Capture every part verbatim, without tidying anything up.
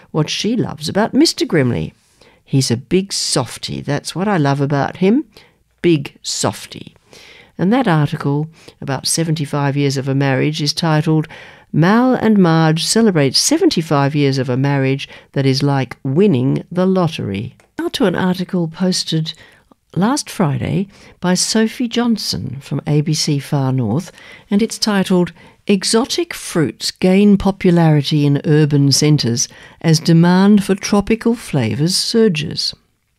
what she loves about Mister Grimley. He's a big softy. That's what I love about him. Big softy. And that article, about seventy-five years of a marriage, is titled Mal and Marge Celebrate seventy-five years of a Marriage That Is Like Winning the Lottery. Now to an article posted last Friday by Sophie Johnson from A B C Far North, and it's titled Exotic Fruits Gain Popularity in Urban Centres as Demand for Tropical Flavours Surges.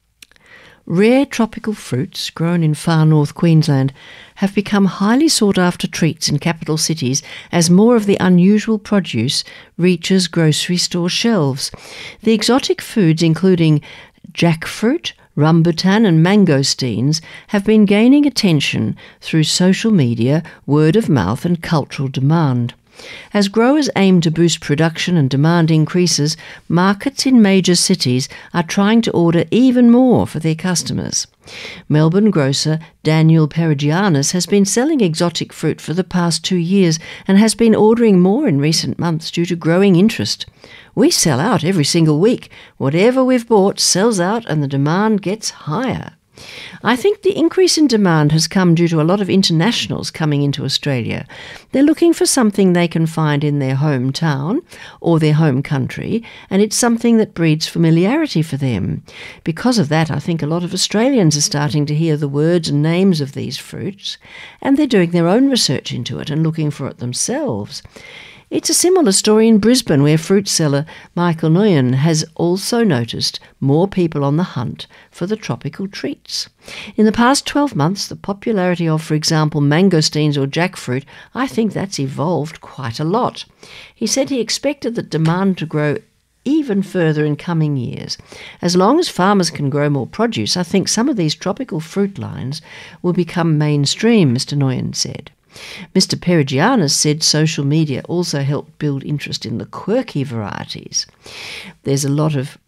Rare tropical fruits grown in far north Queensland have become highly sought-after treats in capital cities as more of the unusual produce reaches grocery store shelves. The exotic foods, including jackfruit, rambutan and mangosteens, have been gaining attention through social media, word of mouth and cultural demand. As growers aim to boost production and demand increases, markets in major cities are trying to order even more for their customers. Melbourne grocer Daniel Perigianis has been selling exotic fruit for the past two years and has been ordering more in recent months due to growing interest. We sell out every single week. Whatever we've bought sells out and the demand gets higher. I think the increase in demand has come due to a lot of internationals coming into Australia. They're looking for something they can find in their hometown or their home country, and it's something that breeds familiarity for them. Because of that, I think a lot of Australians are starting to hear the words and names of these fruits, and they're doing their own research into it and looking for it themselves. It's a similar story in Brisbane, where fruit seller Michael Nguyen has also noticed more people on the hunt for the tropical treats. In the past twelve months, the popularity of, for example, mangosteens or jackfruit, I think that's evolved quite a lot. He said he expected that demand to grow even further in coming years. As long as farmers can grow more produce, I think some of these tropical fruit lines will become mainstream, Mister Nguyen said. Mister Perigianis said social media also helped build interest in the quirky varieties. There's a lot of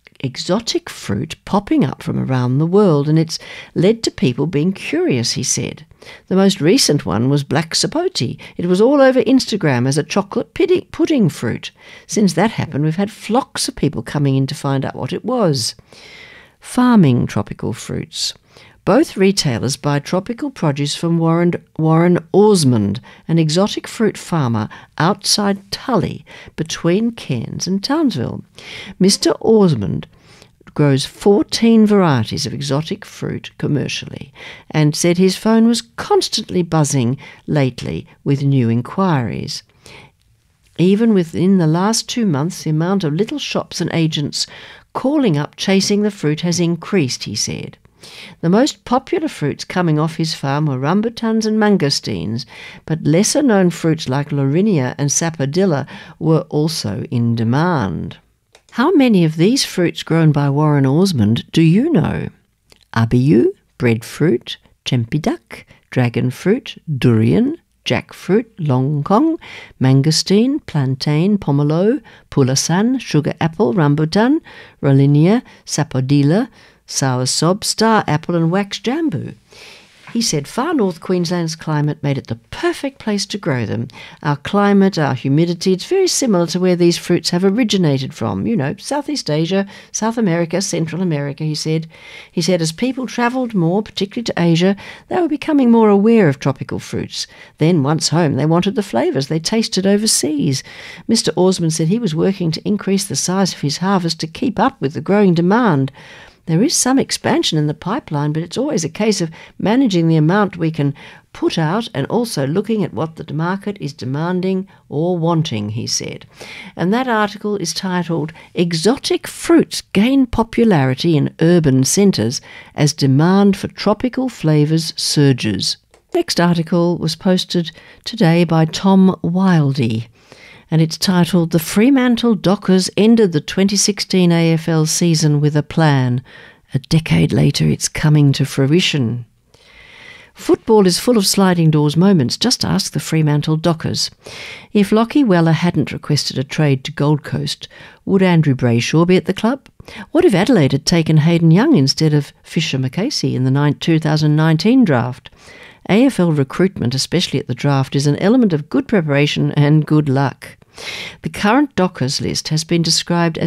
exotic fruit popping up from around the world, and it's led to people being curious, he said. The most recent one was black sapote. It was all over Instagram as a chocolate pudding fruit. Since that happened, we've had flocks of people coming in to find out what it was. Farming tropical fruits. Both retailers buy tropical produce from Warren, Warren Osmond, an exotic fruit farmer outside Tully, between Cairns and Townsville. Mister Osmond grows fourteen varieties of exotic fruit commercially and said his phone was constantly buzzing lately with new inquiries. Even within the last two months, the amount of little shops and agents calling up chasing the fruit has increased, he said. The most popular fruits coming off his farm were rambutans and mangosteens, but lesser-known fruits like laurinia and sapodilla were also in demand. How many of these fruits grown by Warren Osmond do you know? Abiyu, breadfruit, cempedak, dragon fruit, durian, jackfruit, longkong, mangosteen, plantain, pomelo, pulasan, sugar apple, rambutan, rollinia, sapodilla, soursop, star apple and wax jambu. He said far north Queensland's climate made it the perfect place to grow them. Our climate, our humidity, it's very similar to where these fruits have originated from. You know, Southeast Asia, South America, Central America, he said. He said as people travelled more, particularly to Asia, they were becoming more aware of tropical fruits. Then, once home, they wanted the flavours they tasted overseas. Mister Osmond said he was working to increase the size of his harvest to keep up with the growing demand. There is some expansion in the pipeline, but it's always a case of managing the amount we can put out and also looking at what the market is demanding or wanting, he said. And that article is titled Exotic Fruits Gain Popularity in Urban Centres as Demand for Tropical Flavours Surges. Next article was posted today by Tom Wildey, and it's titled The Fremantle Dockers Ended the twenty sixteen A F L Season with a Plan. A decade later, it's coming to fruition. Football is full of sliding doors moments. Just ask the Fremantle Dockers. If Lachie Weller hadn't requested a trade to Gold Coast, would Andrew Brayshaw be at the club? What if Adelaide had taken Hayden Young instead of Fisher McCasey in the two thousand nineteen draft? A F L recruitment, especially at the draft, is an element of good preparation and good luck. The current Dockers list has been described as